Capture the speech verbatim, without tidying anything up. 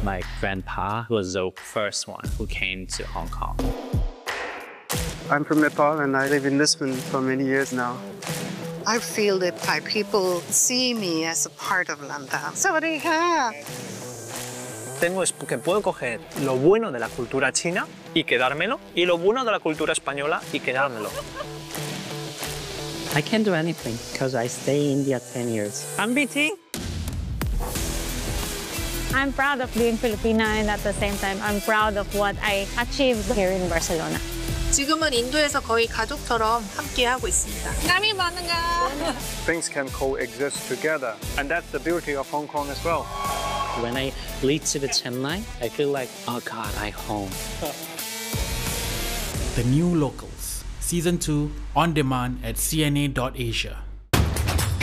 My grandpa was the first one who came to Hong Kong. I'm from Nepal and I live in Lisbon for many years now. I feel that Thai people see me as a part of London. Sawadee-ka. Tengo es que puedo coger lo bueno de la cultura china y quedármelo, y lo bueno de la cultura española y quedármelo. I can't do anything because I stay in India ten years. I'm B T. I'm proud of being Filipina, and at the same time, I'm proud of what I achieved here in Barcelona. 지금은 인도에서 거의 가족처럼 함께 하고 있습니다. Kami bangga. Things can coexist together, and that's the beauty of Hong Kong as well. When I lead to the Chen line, I feel like, oh God, I'm home. The New Locals, Season two, on demand at C N A dot Asia.